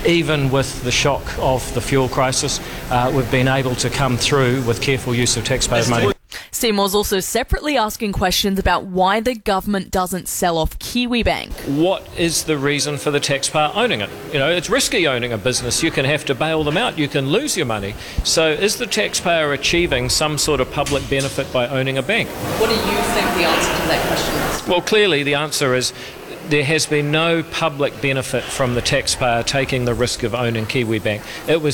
even with the shock of the fuel crisis, we've been able to come through with careful use of taxpayers' money. Seymour's also separately asking questions about why the government doesn't sell off Kiwibank. What is the reason for the taxpayer owning it? You know, it's risky owning a business. You can have to bail them out. You can lose your money. So is the taxpayer achieving some sort of public benefit by owning a bank? What do you think the answer to that question is? Well, clearly the answer is there has been no public benefit from the taxpayer taking the risk of owning Kiwibank. It was